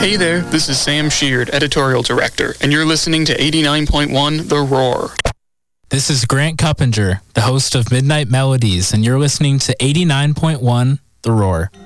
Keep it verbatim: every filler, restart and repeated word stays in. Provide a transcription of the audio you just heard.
Hey there, this is Sam Sheard, Editorial Director, and you're listening to eighty-nine point one The Roar. This is Grant Cuppinger, the host of Midnight Melodies, and you're listening to eighty-nine point one The Roar.